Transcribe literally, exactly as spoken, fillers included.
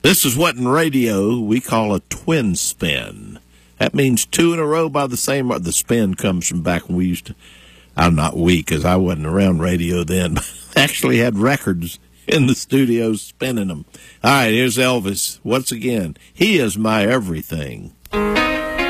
This is what in radio we call a twin spin. That means two in a row by the same. The spin comes from back when we used to, I'm not we because I wasn't around radio then, but actually had records in the studios spinning them. All right, here's Elvis once again. He is my everything.